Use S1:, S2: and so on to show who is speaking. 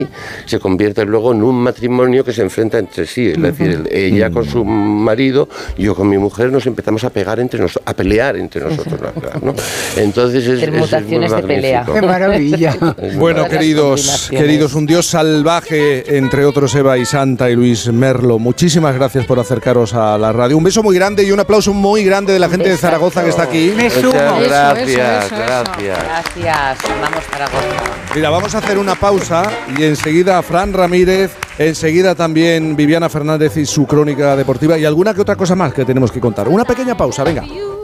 S1: se convierte luego en un matrimonio que se enfrenta entre sí. Es decir, ella con su marido, yo con mi mujer, nos empezamos a pegar a pelear entre nosotros, ¿no? Entonces es
S2: mutaciones de pelea.
S3: ¡Qué maravilla!
S4: Bueno, queridos, un dios salvaje, entre otros Eva y Santa y Luis Merlo, muchísimas gracias por acercaros a la radio. Un beso muy grande y un aplauso muy grande de la gente de Zaragoza que está aquí.
S3: Me sumo.
S1: Gracias.
S2: Gracias, vamos Zaragoza.
S4: Mira, vamos a hacer una pausa y enseguida Fran Ramírez, enseguida también Viviana Fernández y su crónica deportiva y alguna que otra cosa más que tenemos que contar. Una pequeña pausa, venga.